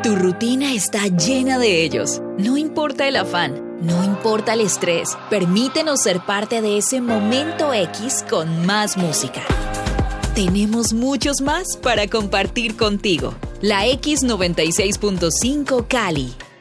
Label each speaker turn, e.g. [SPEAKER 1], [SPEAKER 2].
[SPEAKER 1] Tu rutina está llena de ellos. No importa el afán, no importa el estrés. Permítenos ser parte de ese momento X con más música. Tenemos muchos más para compartir contigo. La X96.5 Cali.